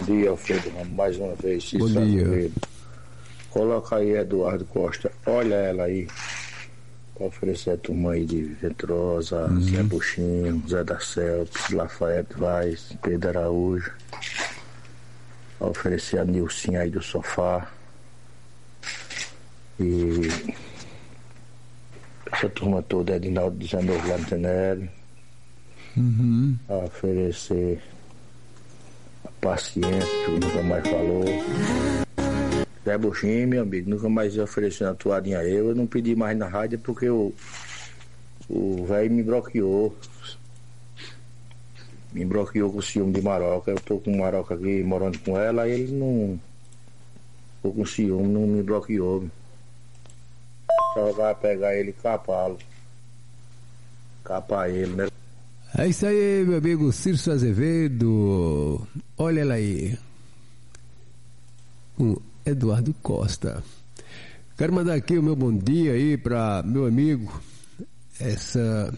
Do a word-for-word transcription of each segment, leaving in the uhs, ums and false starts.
dia, Alfredo Ramos, mais uma vez. Bom dia. Coloca aí Eduardo Costa, olha ela aí. Pra oferecer a turma aí de Ventrosa, uhum. Zé Buchinho, Zé da Celta, Lafayette Vaz, Pedro Araújo. Pra oferecer a Nilcinha aí do sofá. E essa turma toda é de Naldo dezenove lá no Tenere. Uhum. A oferecer a paciência, que nunca mais falou. Zé Buchinho, meu amigo, nunca mais ia oferecer uma toalhinha a eu. Eu não pedi mais na rádio porque o o velho me bloqueou. Me bloqueou com o ciúme de Maroca. Eu tô com Maroca aqui morando com ela, e ele não. Tô com ciúme, não me bloqueou. Só vai pegar ele e capá-lo. Capar ele, né? É isso aí, meu amigo Círcio Azevedo. Olha ela aí. Um Eduardo Costa. Quero mandar aqui o meu bom dia aí para meu amigo, essa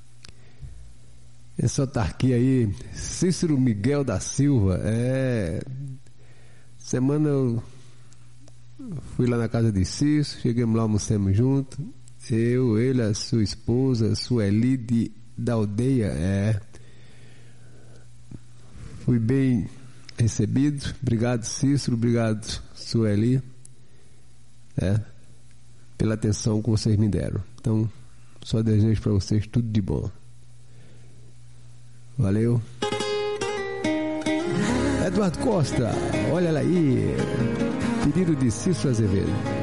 essa autarquia aí, Cícero Miguel da Silva. É, semana eu fui lá na casa de Cícero, chegamos lá, almoçamos junto, eu, ele, a sua esposa, Sueli de, da aldeia. É, fui bem recebido. Obrigado, Cícero, obrigado, Sueli, é, pela atenção que vocês me deram. Então, só desejo para vocês tudo de bom. Valeu. Eduardo Costa, olha ela aí. Pedido de Cícero Azevedo.